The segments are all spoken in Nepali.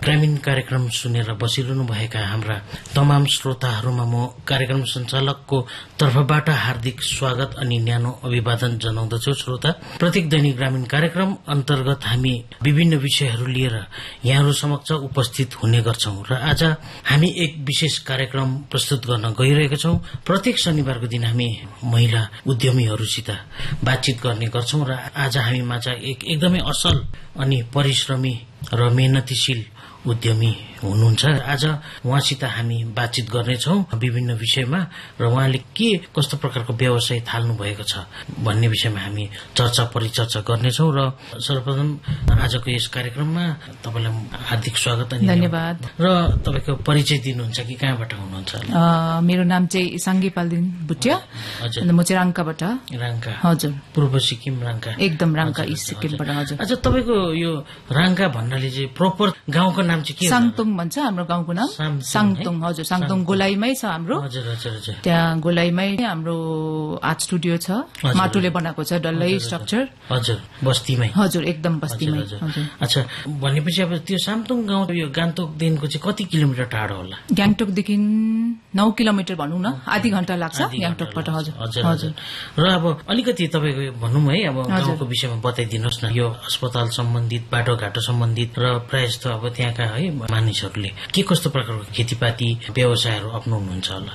ग्रामीण कार्यक्रम सुनेर बसिरहनु भएका हाम्रा तमाम श्रोताहरूमा म कार्यक्रम सञ्चालकको तर्फबाट हार्दिक स्वागत अनि न्यानो अभिवादन जनाउँदछु। श्रोता, प्रत्येक दैनिक ग्रामीण कार्यक्रम अन्तर्गत हामी विभिन्न विषयहरू लिएर यहाँहरू समक्ष उपस्थित हुने गर्छौं र आज हामी एक विशेष कार्यक्रम प्रस्तुत गर्न गइरहेका छौं। प्रत्येक शनिबारको दिन हामी महिला उद्यमीहरूसित बातचित गर्ने गर्छौं र आज हामी माझ एक एकदमै असल अनि परिश्रमी र मेहनतीशील उद्यमी हुनुहुन्छ। आज उहाँसित हामी बातचित गर्नेछौं विभिन्न विषयमा र उहाँले के कस्तो प्रकारको व्यवसाय थाल्नु भएको छ भन्ने विषयमा हामी चर्चा परिचर्चा गर्नेछौं र सर्वप्रथम आजको यस कार्यक्रममा तपाईलाई हार्दिक स्वागत अनि धन्यवाद। र तपाईको परिचय दिनुहुन्छ कि कहाँबाट हुनुहुन्छ? मेरो नाम चाहिँ साङ्गे पाल्दिन भुटिया। हजुर, म चाहिँ राङ्काबाट। राङ्का? हजुर, पूर्व सिक्किम राङ्का। एकदम राङ्का इस्ट सिक्किमबाट। हजुर। अच्छा, तपाईको यो राङ्का भन्नाले चाहिँ प्रोपर गाउँको नाम चाहिँ के हो? साङतुङ भन्छ हाम्रो गाउँको नाम। साङतुङ। हजुर, साङतुङ गोलाईमै छ हाम्रो। हजुर हजुर हजुर। त्यहाँ गोलाईमै हाम्रो आर्ट स्टुडियो छ, माटोले बनाएको छ डल्लै स्ट्रक्चर। हजुर, बस्तीमै? हजुर, एकदम बस्तीमै। अच्छा, भनेपछि अब त्यो सामतुङ गाउँ यो गान्तोकदेखिको चाहिँ कति किलोमिटर टाढो होला? गान्तोकदेखि 9 किलोमिटर भनौँ न, आधी घण्टा लाग्छ गान्तोकबाट। हजुर हजुर। र अब अलिकति तपाईको भनौँ है, अब गाउँको विषयमा बताइदिनुहोस् न, यो अस्पताल सम्बन्धित, बाटोघाटो सम्बन्धित र प्रायः जस्तो अब त्यहाँका है मानिसहरूले के कस्तो प्रकारको खेतीपाती व्यवसायहरू अप्नाउनुहुन्छ होला?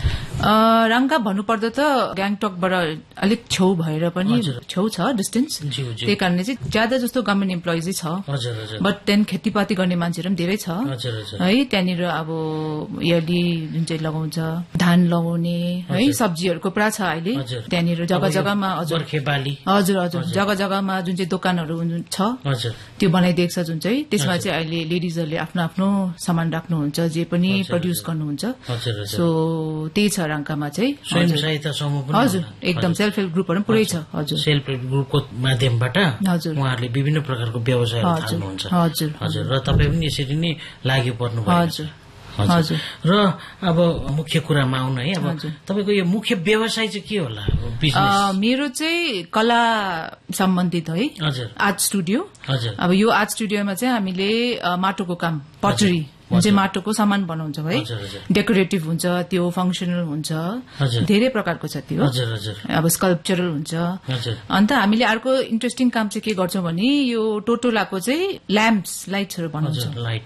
राङ्का भन्नुपर्दा त गान्तोकबाट अलिक छेउ भएर पनि छेउ छ डिस्टेन्स, त्यही कारणले चाहिँ ज्यादा जस्तो गभर्मेन्ट इम्प्लोइजै छ। बट त्यहाँ खेतीपाती गर्ने मान्छेहरू पनि धेरै छ है। त्यहाँनिर अब इयरली जुन चाहिँ लगाउँछ, धान लगाउने है, सब्जीहरूको पुरा छ अहिले त्यहाँनिर जग्गा जग्गामा। हजुर हजुर, जग्गा जग्गामा जुन चाहिँ दोकानहरू छ त्यो बनाइदिएको छ जुन चाहिँ, त्यसमा चाहिँ अहिले लेडिजहरूले आफ्नो आफ्नो सामान राख्नुहुन्छ, जे पनि प्रड्युस गर्नुहुन्छ। सो त्यही छ राङ्कामा चाहिँ। स्वयं सहायता समूह पनि? हजुर, एकदम सेल्फ हेल्प ग्रुपहरू पुरै छ। हजुर, सेल्फ हेल्प ग्रुपको माध्यमबाट हजुर उहाँहरूले विभिन्न प्रकारको व्यवसायहरू थाल्नुहुन्छ। हजुर हजुर। र तपाईँ पनि यसरी नै लागि पर्नु भयो? हजुर हजुर। र अब मुख्य कुरामा आउनु है, अब तपाईको यो मुख्य व्यवसाय चाहिँ के होला? मेरो चाहिँ कला सम्बन्धित है। हजुर। Art studio. हजुर। अब यो आर्ट स्टुडियोमा चाहिँ हामीले माटोको काम, पटरी जुन चाहिँ माटोको सामान बनाउँछ है, डेकोरेटिभ हुन्छ, त्यो फंक्सनल हुन्छ, धेरै प्रकारको छ त्यो। अब स्कल्पचरल हुन्छ। अन्त हामीले अर्को इन्ट्रेस्टिङ काम चाहिँ के गर्छौँ भने यो टोटोलाको चाहिँ ल्याम्प्स, लाइट्सहरू बनाउँछ।